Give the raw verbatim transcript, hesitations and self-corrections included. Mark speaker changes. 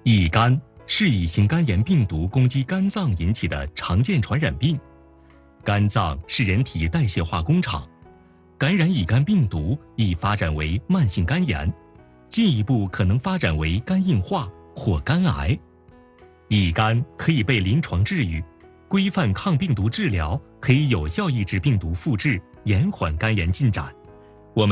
Speaker 1: 乙肝是乙型肝炎病毒攻击肝脏引起的常见传染病。肝脏是人体代谢化工厂，感染乙肝病毒易发展为慢性肝炎，进一步可能发展为肝硬化或肝癌。乙肝可以被临床治愈，规范抗病毒治疗可以有效抑制病毒复制，延缓肝炎进展。